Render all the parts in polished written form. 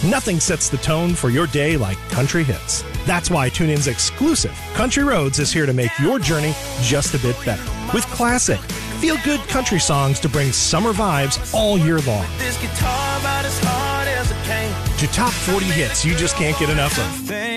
Nothing sets the tone for your day like country hits. That's why TuneIn's exclusive Country Roads is here to make your journey just a bit better. With classic, feel-good country songs to bring summer vibes all year long. To top 40 hits you just can't get enough of.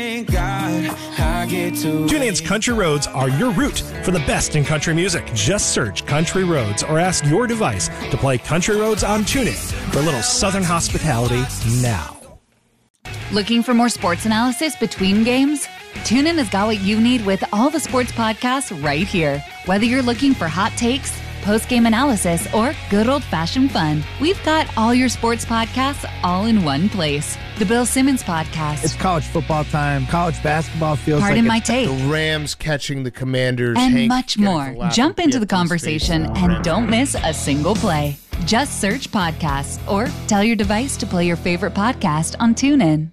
TuneIn's Country Roads are your route for the best in country music. Just search Country Roads or ask your device to play Country Roads on TuneIn for a little Southern hospitality now. Looking for more sports analysis between games? TuneIn has got what you need with all the sports podcasts right here. Whether you're looking for hot takes, post-game analysis, or good old-fashioned fun, we've got all your sports podcasts all in one place. The Bill Simmons Podcast. It's college football time. College basketball feels Pardon like my take. The Rams catching the Commanders. And Hank much more. Jump into the conversation and Rams. don't miss a single play. Just search podcasts or tell your device to play your favorite podcast on TuneIn.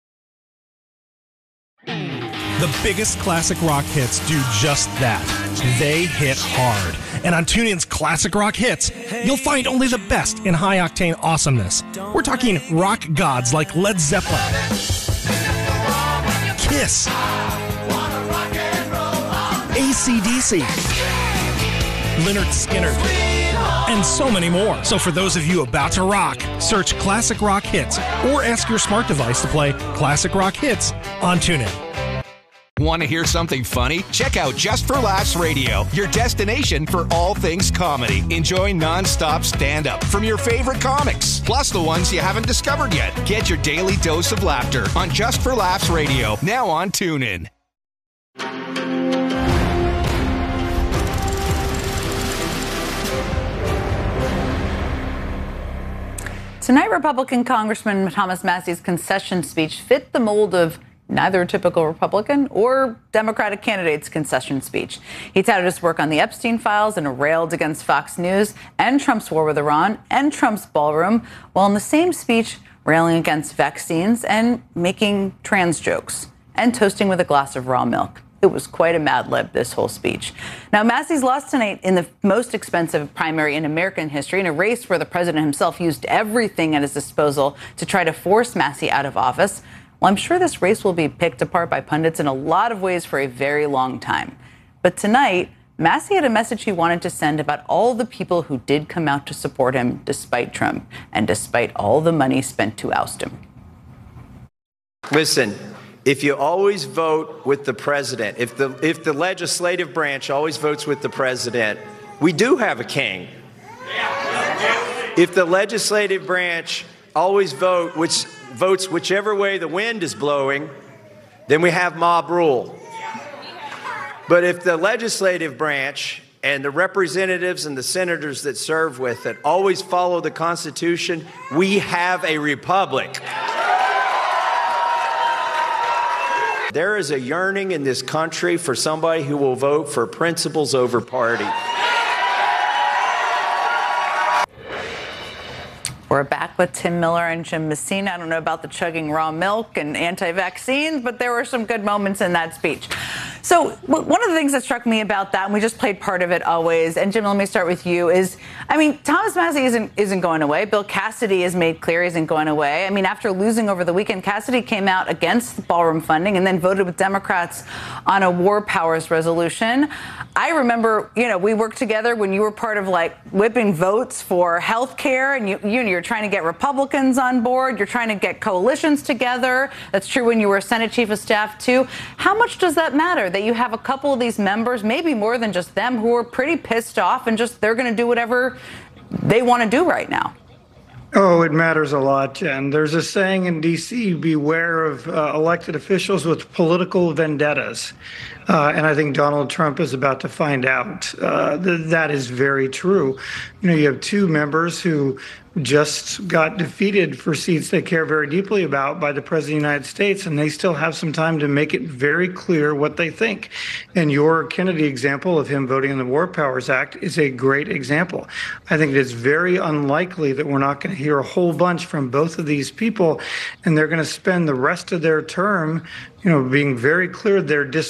The biggest classic rock hits do just that. They hit hard. And on TuneIn's Classic Rock Hits, you'll find only the best in high-octane awesomeness. We're talking rock gods like Led Zeppelin, Kiss, AC/DC, Lynyrd Skynyrd, and so many more. So for those of you about to rock, search Classic Rock Hits or ask your smart device to play Classic Rock Hits on TuneIn. Want to hear something funny? Check out Just for Laughs Radio, your destination for all things comedy. Enjoy non-stop stand-up from your favorite comics, plus the ones you haven't discovered yet. Get your daily dose of laughter on Just for Laughs Radio, now on TuneIn. Tonight, Republican Congressman Thomas Massie's concession speech fit the mold of neither a typical Republican or Democratic candidate's concession speech. He touted his work on the Epstein files and railed against Fox News and Trump's war with Iran and Trump's ballroom, while in the same speech railing against vaccines and making trans jokes and toasting with a glass of raw milk. It was quite a Mad Lib, this whole speech. Now, Massie's lost tonight in the most expensive primary in American history, in a race where the president himself used everything at his disposal to try to force Massie out of office. Well, I'm sure this race will be picked apart by pundits in a lot of ways for a very long time. But tonight, Massie had a message he wanted to send about all the people who did come out to support him despite Trump and despite all the money spent to oust him. Listen, if you always vote with the president, if the legislative branch always votes with the president, we do have a king. If the legislative branch always votes whichever way the wind is blowing, then we have mob rule. But if the legislative branch and the representatives and the senators that serve with it always follow the Constitution, we have a republic. There is a yearning in this country for somebody who will vote for principles over party. We're back with Tim Miller and Jim Messina. I don't know about the chugging raw milk and anti-vaccines, but there were some good moments in that speech. So one of the things that struck me about that, and we just played part of it always, and Jim, let me start with you, is, I mean, Thomas Massie isn't going away. Bill Cassidy has made clear he isn't going away. I mean, after losing over the weekend, Cassidy came out against ballroom funding and then voted with Democrats on a war powers resolution. I remember, we worked together when you were part of, whipping votes for health care, and you're trying to get Republicans on board. You're trying to get coalitions together. That's true when you were Senate Chief of Staff, too. How much does that matter that you have a couple of these members, maybe more than just them, who are pretty pissed off and just they're going to do whatever they want to do right now? Oh, it matters a lot, Jen. There's a saying in D.C., beware of elected officials with political vendettas. And I think Donald Trump is about to find out that is very true. You have two members who just got defeated for seats they care very deeply about by the President of the United States, and they still have some time to make it very clear what they think. And your Kennedy example of him voting in the War Powers Act is a great example. I think it is very unlikely that we're not going to hear a whole bunch from both of these people, and they're going to spend the rest of their term being very clear their displeasure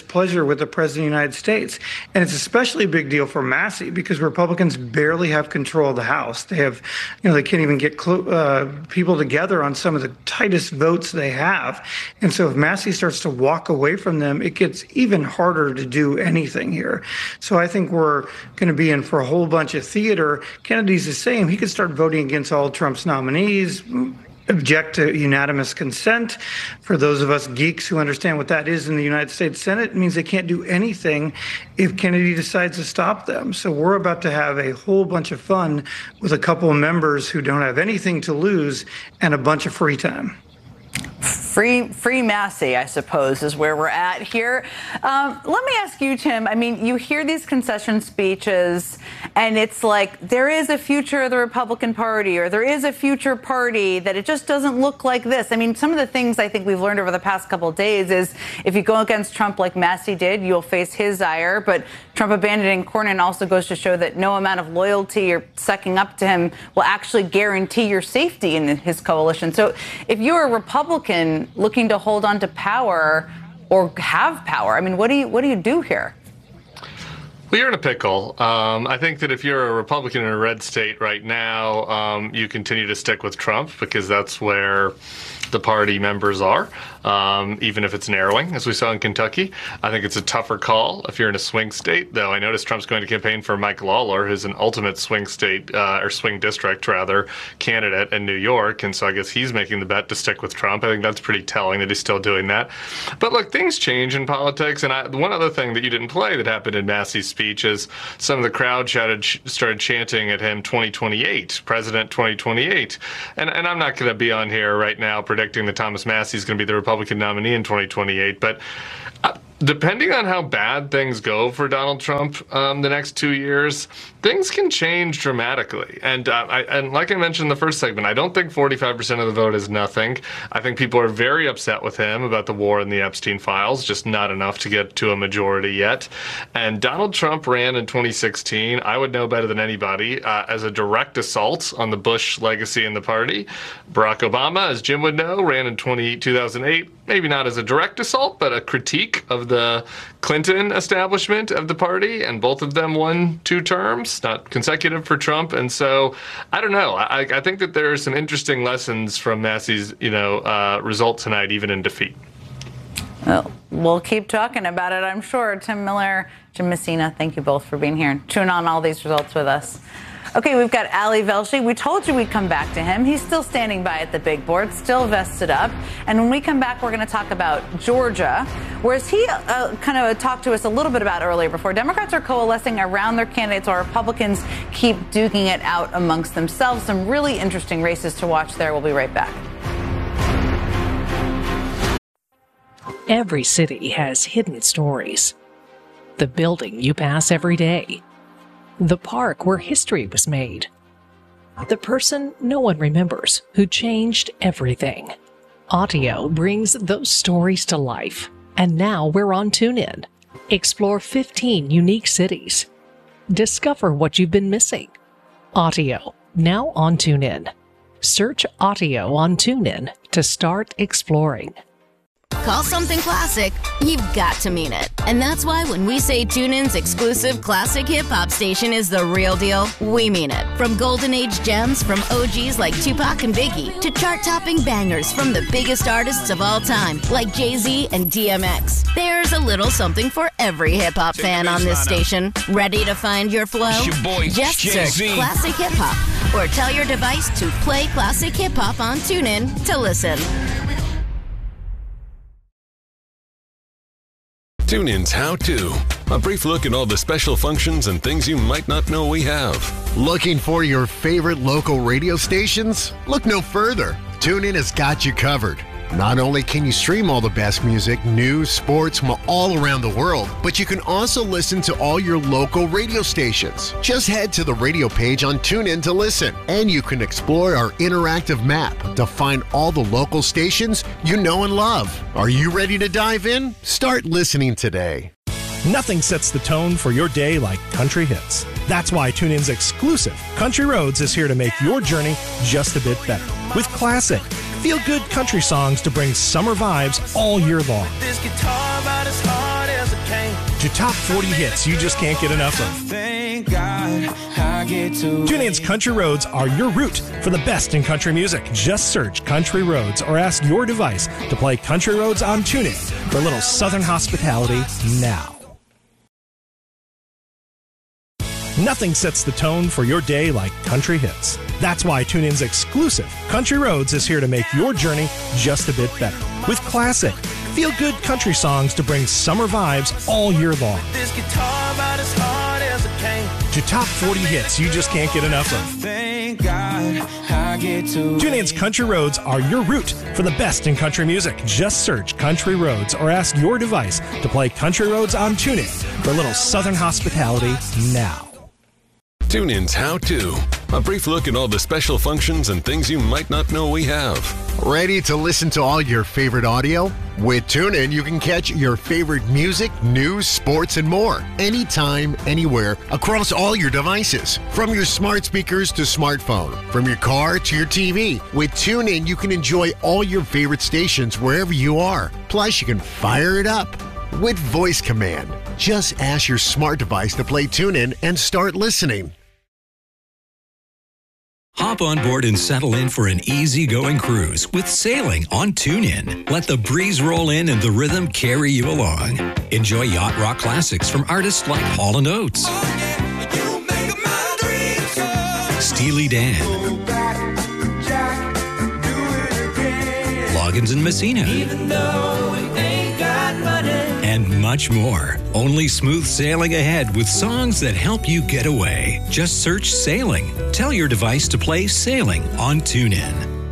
with the President of the United States. And it's especially a big deal for Massey because Republicans barely have control of the House. They have, they can't even get people together on some of the tightest votes they have. And so if Massey starts to walk away from them, it gets even harder to do anything here. So I think we're going to be in for a whole bunch of theater. Kennedy's the same. He could start voting against all Trump's nominees, object to unanimous consent. For those of us geeks who understand what that is in the United States Senate, it means they can't do anything if Kennedy decides to stop them. So we're about to have a whole bunch of fun with a couple of members who don't have anything to lose and a bunch of free time. Free Massey, I suppose, is where we're at here. Let me ask you, Tim. I mean, you hear these concession speeches, and it's like there is a future of the Republican Party, or there is a future party, that it just doesn't look like this. I mean, some of the things I think we've learned over the past couple of days is if you go against Trump like Massey did, you'll face his ire. But Trump abandoning Cornyn also goes to show that no amount of loyalty or sucking up to him will actually guarantee your safety in his coalition. So if you're a Republican looking to hold on to power or have power, I mean, what do you do here? Well, you're in a pickle. I think that if you're a Republican in a red state right now, you continue to stick with Trump because that's where the party members are, even if it's narrowing, as we saw in Kentucky. I think it's a tougher call if you're in a swing state, though. I noticed Trump's going to campaign for Mike Lawler, who's an ultimate swing state, or swing district, rather, candidate in New York, and so I guess he's making the bet to stick with Trump. I think that's pretty telling that he's still doing that. But look, things change in politics, and one other thing that you didn't play that happened in Massey's speech is some of the crowd started chanting at him 2028, President 2028. And I'm not going to be on here right now predicting that Thomas Massey is going to be the Republican nominee in 2028, but depending on how bad things go for Donald Trump the next 2 years, things can change dramatically. And like I mentioned in the first segment, I don't think 45% of the vote is nothing. I think people are very upset with him about the war in the Epstein files, just not enough to get to a majority yet. And Donald Trump ran in 2016, I would know better than anybody, as a direct assault on the Bush legacy in the party. Barack Obama, as Jim would know, ran in 2008, maybe not as a direct assault, but a critique of the Clinton establishment of the party, and both of them won 2 terms, not consecutive for Trump. And so, I don't know. I think that there are some interesting lessons from Massey's, result tonight, even in defeat. Well, we'll keep talking about it, I'm sure. Tim Miller, Jim Messina, thank you both for being here and chewing on all these results with us. Okay, we've got Ali Velshi. We told you we'd come back to him. He's still standing by at the big board, still vested up. And when we come back, we're going to talk about Georgia, whereas he kind of talked to us a little bit about earlier before. Democrats are coalescing around their candidates while Republicans keep duking it out amongst themselves. Some really interesting races to watch there. We'll be right back. Every city has hidden stories. The building you pass every day. The park where history was made. The person no one remembers who changed everything. Audio brings those stories to life. And now we're on TuneIn. Explore 15 unique cities. Discover what you've been missing. Audio, now on TuneIn. Search Audio on TuneIn to start exploring. Call something classic, you've got to mean it. And that's why when we say TuneIn's exclusive classic hip-hop station is the real deal, we mean it. From golden age gems from OGs like Tupac and Biggie to chart-topping bangers from the biggest artists of all time like Jay-Z and DMX. There's a little something for every hip-hop fan on this station. Ready to find your flow? Just search Classic Hip-Hop or tell your device to play Classic Hip-Hop on TuneIn to listen. TuneIn's How To. A brief look at all the special functions and things you might not know we have. Looking for your favorite local radio stations? Look no further. TuneIn has got you covered. Not only can you stream all the best music, news, sports from all around the world, but you can also listen to all your local radio stations. Just head to the radio page on TuneIn to listen, and you can explore our interactive map to find all the local stations you know and love. Are you ready to dive in? Start listening today. Nothing sets the tone for your day like country hits. That's why TuneIn's exclusive Country Roads is here to make your journey just a bit better. With classic, feel-good country songs to bring summer vibes all year long. This guitar about as hard as it came. to top 40 hits you just can't get enough of. Thank God I get to TuneIn's Country Roads are your route for the best in country music. Just search Country Roads or ask your device to play Country Roads on TuneIn for a little Southern hospitality now. Nothing sets the tone for your day like country hits. That's why TuneIn's exclusive Country Roads is here to make your journey just a bit better. With classic, feel-good country songs to bring summer vibes all year long. this guitar about as hard as I can. To top 40 hits you just can't get enough of. Thank God I get to TuneIn's Country Roads are your route for the best in country music. Just search Country Roads or ask your device to play Country Roads on TuneIn for a little Southern hospitality now. TuneIn's How To. A brief look at all the special functions and things you might not know we have. Ready to listen to all your favorite audio? With TuneIn, you can catch your favorite music, news, sports, and more. Anytime, anywhere, across all your devices. From your smart speakers to smartphone. From your car to your TV. With TuneIn, you can enjoy all your favorite stations wherever you are. Plus, you can fire it up with voice command. Just ask your smart device to play TuneIn and start listening. Hop on board and settle in for an easy-going cruise with sailing on TuneIn. Let the breeze roll in and the rhythm carry you along. Enjoy yacht rock classics from artists like Hall & Oates, Steely Dan, Loggins and Messina, and much more. Only smooth sailing ahead with songs that help you get away. Just search Sailing. Tell your device to play Sailing on TuneIn.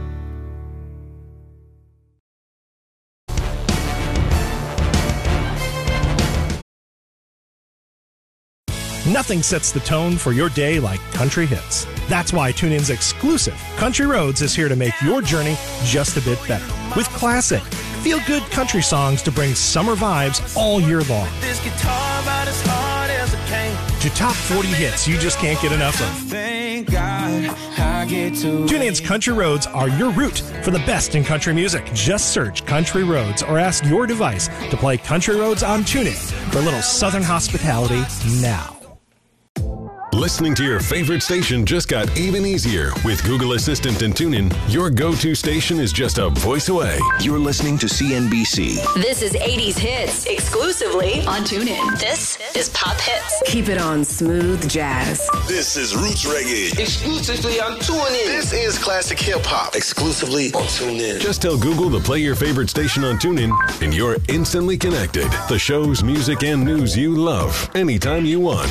Nothing sets the tone for your day like country hits. That's why TuneIn's exclusive Country Roads is here to make your journey just a bit better. With classic, feel-good country songs to bring summer vibes all year long. this guitar about as hard as I can. To top 40 hits you just can't get enough of. Thank God I get to TuneIn's Country Roads are your route for the best in country music. Just search Country Roads or ask your device to play Country Roads on TuneIn for a little Southern hospitality now. Listening to your favorite station just got even easier. With Google Assistant and TuneIn, your go-to station is just a voice away. You're listening to CNBC. This is 80s Hits, exclusively on TuneIn. This is Pop Hits. Keep it on smooth jazz. This is Roots Reggae. Exclusively on TuneIn. This is Classic Hip Hop. Exclusively on TuneIn. Just tell Google to play your favorite station on TuneIn, and you're instantly connected. The shows, music, and news you love, anytime you want.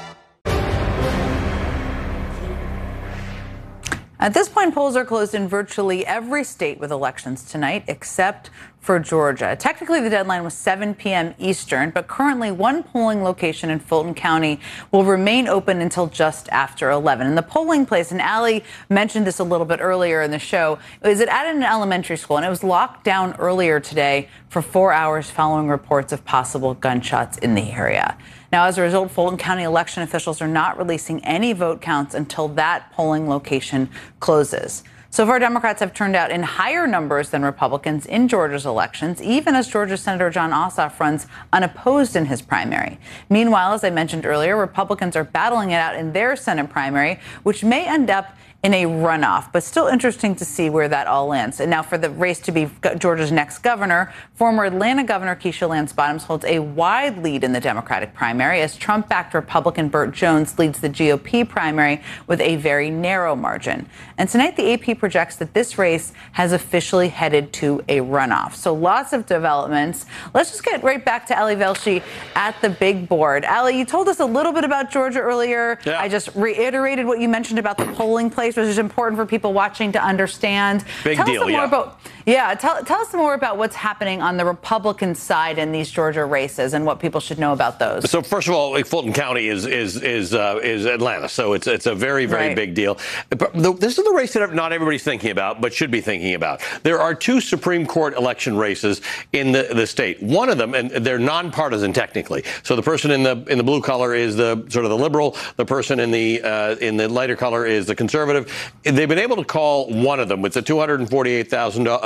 At this point, polls are closed in virtually every state with elections tonight, except for Georgia. Technically, the deadline was 7 p.m. Eastern, but currently one polling location in Fulton County will remain open until just after 11. And the polling place, and Allie mentioned this a little bit earlier in the show, is at an elementary school, and it was locked down earlier today for 4 hours following reports of possible gunshots in the area. Now, as a result, Fulton County election officials are not releasing any vote counts until that polling location closes. So far, Democrats have turned out in higher numbers than Republicans in Georgia's elections, even as Georgia Senator Jon Ossoff runs unopposed in his primary. Meanwhile, as I mentioned earlier, Republicans are battling it out in their Senate primary, which may end up in a runoff, but still interesting to see where that all lands. And now for the race to be Georgia's next governor, former Atlanta Governor Keisha Lance Bottoms holds a wide lead in the Democratic primary as Trump-backed Republican Burt Jones leads the GOP primary with a very narrow margin. And tonight, the AP projects that this race has officially headed to a runoff. So lots of developments. Let's just get right back to Ali Velshi at the big board. Ali, you told us a little bit about Georgia earlier. Yeah. I just reiterated what you mentioned about the polling place, which is important for people watching to understand. Big deal, yeah. Tell us some more about what's happening on the Republican side in these Georgia races and what people should know about those. So first of all, Fulton County is Atlanta, so it's a very big deal. But this is the race that not everybody's thinking about, but should be thinking about. There are two Supreme Court election races in the state. One of them, and they're nonpartisan technically. So the person in the blue color is the sort of the liberal. The person in the lighter color is the conservative. They've been able to call one of them with a $248,000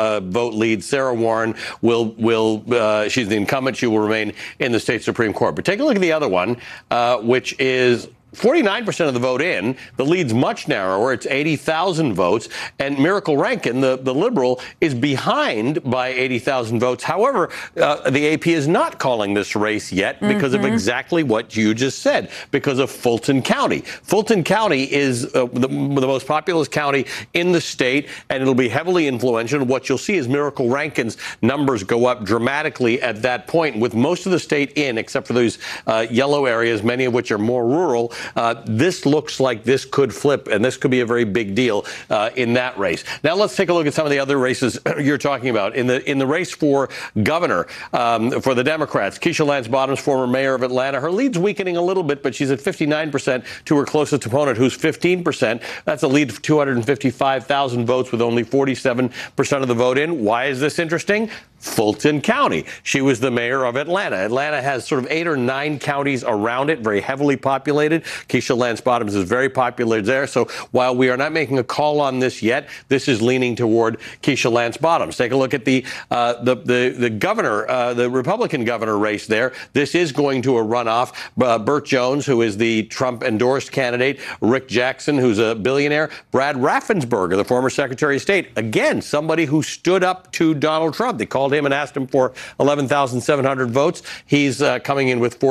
vote lead. Sarah Warren she's the incumbent. She will remain in the state Supreme Court. But take a look at the other one, which is 49% of the vote in. The lead's much narrower. It's 80,000 votes. And Miracle Rankin, the liberal, is behind by 80,000 votes. However, the AP is not calling this race yet because of exactly what you just said, because of Fulton County. Fulton County is the most populous county in the state, and it'll be heavily influential. What you'll see is Miracle Rankin's numbers go up dramatically at that point, with most of the state in, except for those yellow areas, many of which are more rural. This looks like this could flip, and this could be a very big deal in that race. Now let's take a look at some of the other races you're talking about. In the race for governor for the Democrats, Keisha Lance Bottoms, former mayor of Atlanta, her lead's weakening a little bit, but she's at 59% to her closest opponent, who's 15%. That's a lead of 255,000 votes with only 47% of the vote in. Why is this interesting? Fulton County. She was the mayor of Atlanta. Atlanta has sort of 8 or 9 counties around it, very heavily populated. Keisha Lance Bottoms is very popular there. So while we are not making a call on this yet, this is leaning toward Keisha Lance Bottoms. Take a look at the governor, the Republican governor race there. This is going to a runoff. Burt Jones, who is the Trump-endorsed candidate, Rick Jackson, who's a billionaire, Brad Raffensperger, the former Secretary of State, again, somebody who stood up to Donald Trump. They called him and asked him for 11,700 votes. He's coming in with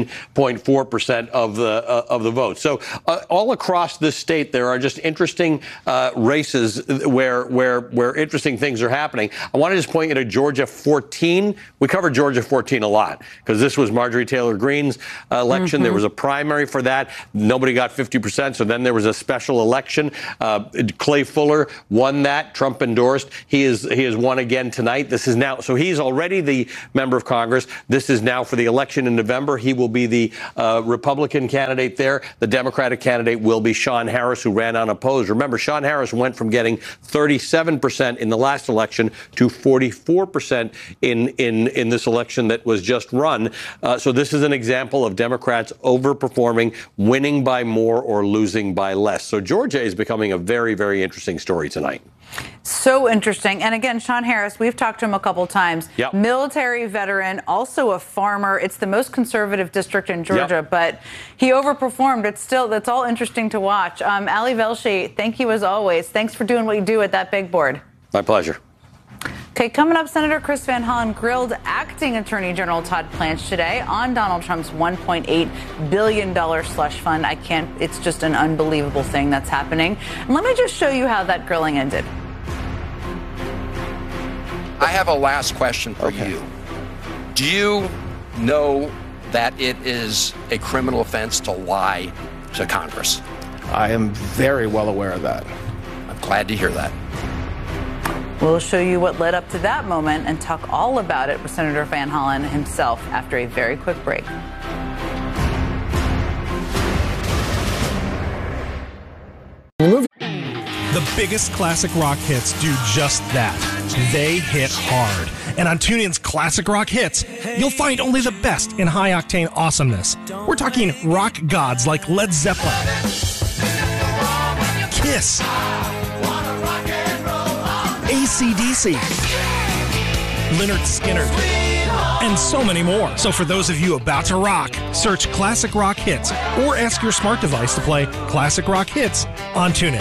14.4% of the vote. So all across this state, there are just interesting races where interesting things are happening. I want to just point you to Georgia 14. We covered Georgia 14 a lot because this was Marjorie Taylor Greene's election. There was a primary for that. Nobody got 50%. So then there was a special election. Clay Fuller won that. Trump endorsed. He has won again tonight. This is now, so he's already the member of Congress. This is now for the election in November. He will be the Republican candidate there. The Democratic candidate will be Sean Harris, who ran unopposed. Remember, Sean Harris went from getting 37% in the last election to 44% in this election that was just run. So this is an example of Democrats overperforming, winning by more or losing by less. So Georgia is becoming a very, very interesting story tonight. So interesting. And again, Sean Harris, we've talked to him a couple times. Yep. Military veteran, also a farmer. It's the most conservative district in Georgia, but he overperformed. That's all interesting to watch. Ali Velshi, thank you as always. Thanks for doing what you do at that big board. My pleasure. Okay, coming up, Senator Chris Van Hollen grilled acting Attorney General Todd Blanche today on Donald Trump's $1.8 billion slush fund. It's just an unbelievable thing that's happening. And let me just show you how that grilling ended. I have a last question for you. Do you know that it is a criminal offense to lie to Congress? I am very well aware of that. I'm glad to hear that. We'll show you what led up to that moment and talk all about it with Senator Van Hollen himself after a very quick break. The biggest classic rock hits do just that. They hit hard. And on TuneIn's Classic Rock Hits, you'll find only the best in high-octane awesomeness. We're talking rock gods like Led Zeppelin, Kiss, AC/DC, Lynyrd Skynyrd, and so many more. So for those of you about to rock, search Classic Rock Hits or ask your smart device to play Classic Rock Hits on TuneIn.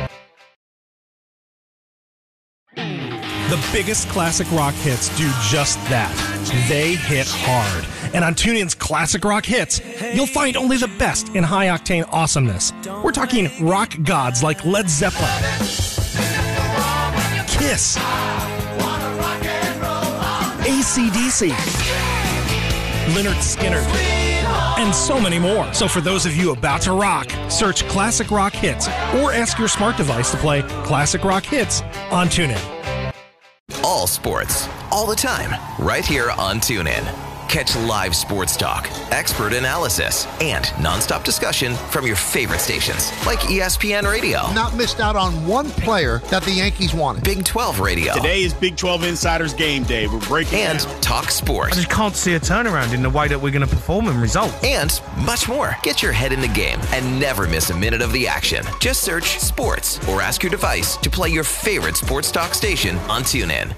The biggest classic rock hits do just that. They hit hard. And on TuneIn's Classic Rock Hits, you'll find only the best in high-octane awesomeness. We're talking rock gods like Led Zeppelin, Kiss, AC/DC, Lynyrd Skynyrd, and so many more. So for those of you about to rock, search Classic Rock Hits or ask your smart device to play Classic Rock Hits on TuneIn. All sports, all the time, right here on TuneIn. Catch live sports talk, expert analysis, and nonstop discussion from your favorite stations like ESPN Radio. Not missed out on one player that the Yankees wanted. Big 12 Radio. Today is Big 12 Insiders Game Day. We're breaking and down. Talk Sport. I just can't see a turnaround in the way that we're going to perform and result. And much more. Get your head in the game and never miss a minute of the action. Just search sports or ask your device to play your favorite sports talk station on TuneIn.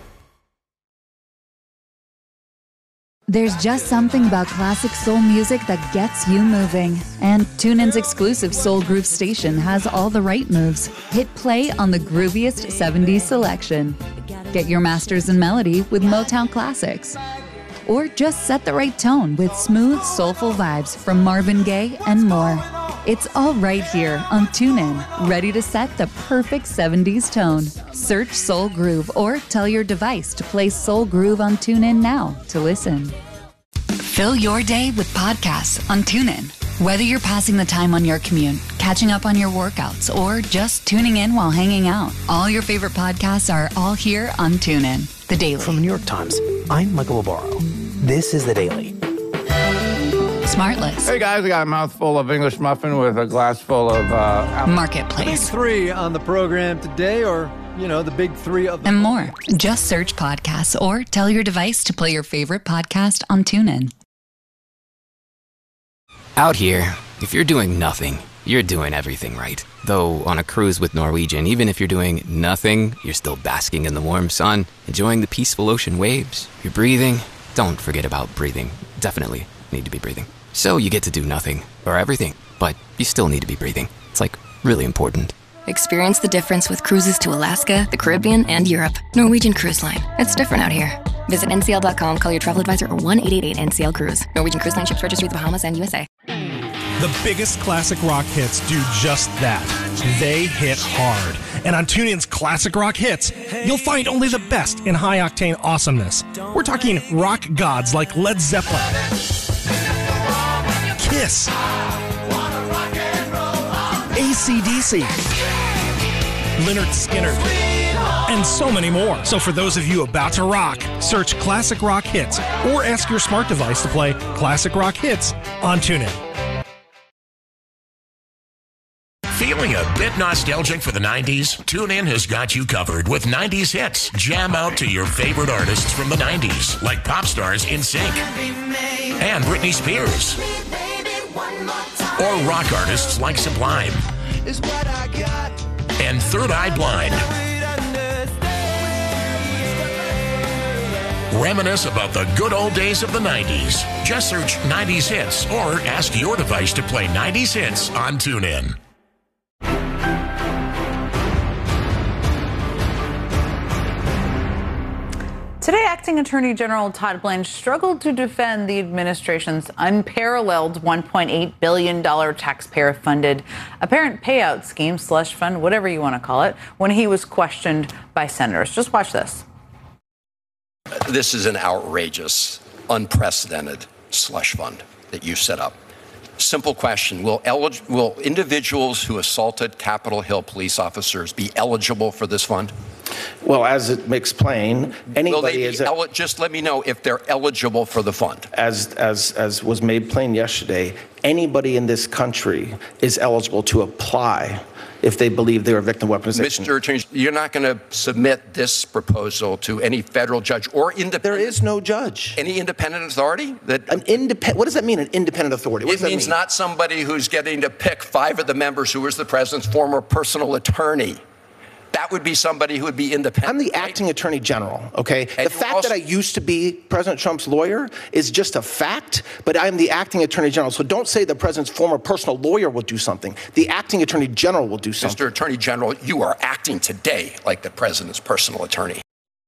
There's just something about classic soul music that gets you moving. And TuneIn's exclusive Soul Groove station has all the right moves. Hit play on the grooviest 70s selection. Get your masters in melody with Motown classics. Or just set the right tone with smooth, soulful vibes from Marvin Gaye and more. It's all right here on TuneIn, ready to set the perfect 70s tone. Search Soul Groove or tell your device to play Soul Groove on TuneIn now to listen. Fill your day with podcasts on TuneIn. Whether you're passing the time on your commute, catching up on your workouts, or just tuning in while hanging out, all your favorite podcasts are all here on TuneIn. The Daily. From the New York Times, I'm Michael Lobaro. This is The Daily. Smartless. Hey guys, I got a mouthful of English muffin with a glass full of Marketplace. The big three on the program today, or, the big three of and more. Just search podcasts or tell your device to play your favorite podcast on TuneIn. Out here, if you're doing nothing, you're doing everything right. Though on a cruise with Norwegian, even if you're doing nothing, you're still basking in the warm sun, enjoying the peaceful ocean waves. You're breathing. Don't forget about breathing. Definitely need to be breathing. So you get to do nothing, or everything, but you still need to be breathing. It's really important. Experience the difference with cruises to Alaska, the Caribbean, and Europe. Norwegian Cruise Line. It's different out here. Visit ncl.com, call your travel advisor, or 1-888-NCL-CRUISE. Norwegian Cruise Line ships registry the Bahamas and USA. The biggest classic rock hits do just that. They hit hard. And on TuneIn's Classic Rock Hits, you'll find only the best in high-octane awesomeness. We're talking rock gods like Led Zeppelin, Kiss, AC/DC, Lynyrd Skynyrd, and so many more. So for those of you about to rock, search Classic Rock Hits or ask your smart device to play Classic Rock Hits on TuneIn. Feeling a bit nostalgic for the 90s? TuneIn has got you covered with 90s hits. Jam out to your favorite artists from the 90s, like pop stars NSYNC and Britney Spears. Or rock artists like Sublime and Third Eye Blind. Reminisce about the good old days of the 90s. Just search 90s hits or ask your device to play 90s hits on TuneIn. Today, Acting Attorney General Todd Blanche struggled to defend the administration's unparalleled $1.8 billion taxpayer-funded apparent payout scheme, slush fund, whatever you want to call it, when he was questioned by senators. Just watch this. This is an outrageous, unprecedented slush fund that you set up. Simple question. Will individuals who assaulted Capitol Hill police officers be eligible for this fund? Well, as it makes plain, anybody is just let me know if they're eligible for the fund. As was made plain yesterday, anybody in this country is eligible to apply if they believe they're a victim of weaponization. Mr. Attorney, you're not going to submit this proposal to any federal judge or independent. There is no judge. Any independent authority? What does that mean, an independent authority? It means not somebody who's getting to pick 5 of the members who is the president's former personal attorney. That would be somebody who would be independent. I'm the acting attorney general, okay? And the fact that I used to be President Trump's lawyer is just a fact, but I'm the acting attorney general. So don't say the president's former personal lawyer will do something. The acting attorney general will do something. Mr. Attorney General, you are acting today like the president's personal attorney.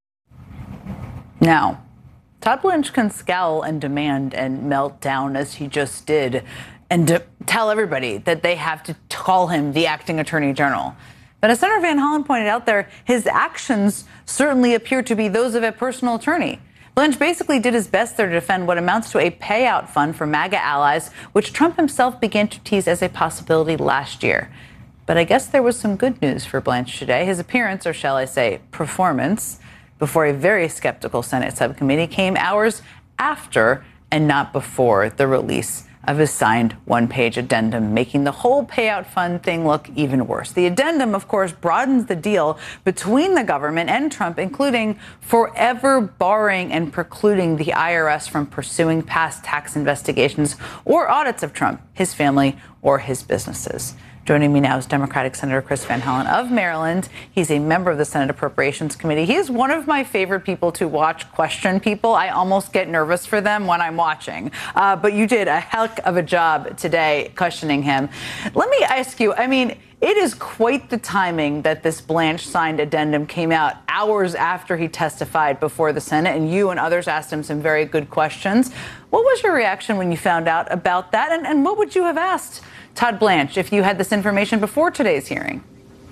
Now, Todd Blanche can scowl and demand and melt down as he just did and tell everybody that they have to call him the acting attorney general. But as Senator Van Hollen pointed out there, his actions certainly appear to be those of a personal attorney. Blanche basically did his best there to defend what amounts to a payout fund for MAGA allies, which Trump himself began to tease as a possibility last year. But I guess there was some good news for Blanche today. His appearance, or shall I say performance, before a very skeptical Senate subcommittee came hours after and not before the release of his signed one-page addendum, making the whole payout fund thing look even worse. The addendum, of course, broadens the deal between the government and Trump, including forever barring and precluding the IRS from pursuing past tax investigations or audits of Trump, his family, or his businesses. Joining me now is Democratic Senator Chris Van Hollen of Maryland. He's a member of the Senate Appropriations Committee. He is one of my favorite people to watch question people. I almost get nervous for them when I'm watching. But you did a heck of a job today questioning him. Let me ask you, I mean, it is quite the timing that this Blanche signed addendum came out hours after he testified before the Senate, and you and others asked him some very good questions. What was your reaction when you found out about that? And what would you have asked Todd Blanche if you had this information before today's hearing?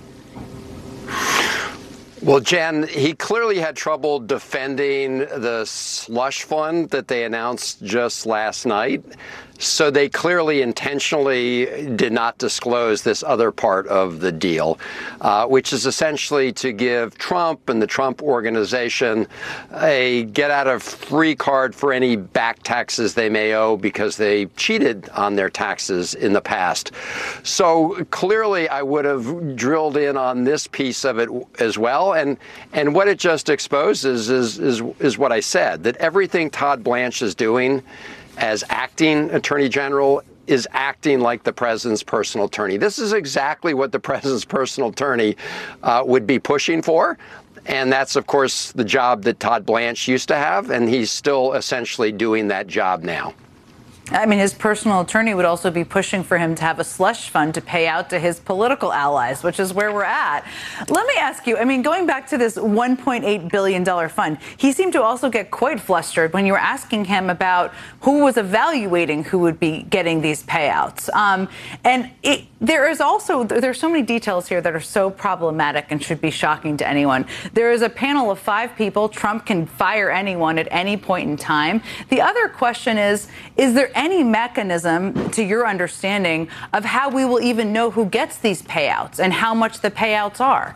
Well, Jen, he clearly had trouble defending the slush fund that they announced just last night. So they clearly intentionally did not disclose this other part of the deal, which is essentially to give Trump and the Trump organization a get-out-of-free card for any back taxes they may owe because they cheated on their taxes in the past. So clearly I would have drilled in on this piece of it as well. And what it just exposes is what I said, that everything Todd Blanche is doing as acting attorney general is acting like the president's personal attorney. This is exactly what the president's personal attorney would be pushing for. And that's, of course, the job that Todd Blanche used to have. And he's still essentially doing that job now. I mean, his personal attorney would also be pushing for him to have a slush fund to pay out to his political allies, which is where we're at. Let me ask you, I mean, going back to this $1.8 billion fund, he seemed to also get quite flustered when you were asking him about who was evaluating who would be getting these payouts. There's so many details here that are so problematic and should be shocking to anyone. There is a panel of 5 people. Trump can fire anyone at any point in time. The other question is there any mechanism, to your understanding, of how we will even know who gets these payouts and how much the payouts are?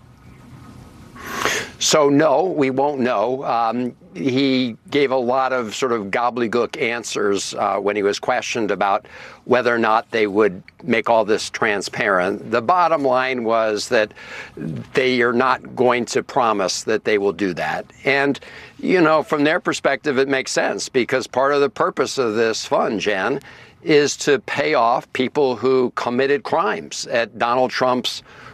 So, no, we won't know. He gave a lot of sort of gobbledygook answers when he was questioned about whether or not they would make all this transparent. The bottom line was that they are not going to promise that they will do that. And, you know, from their perspective, it makes sense because part of the purpose of this fund, Jan, is to pay off people who committed crimes at Donald Trump's